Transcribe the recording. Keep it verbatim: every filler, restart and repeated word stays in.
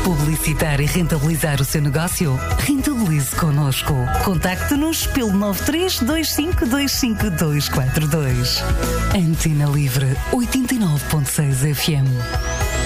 publicitar e rentabilizar o seu negócio? Rentabilize connosco. Contacte-nos pelo nove três dois cinco dois cinco dois quatro dois. Antena Livre oitenta e nove ponto seis F M.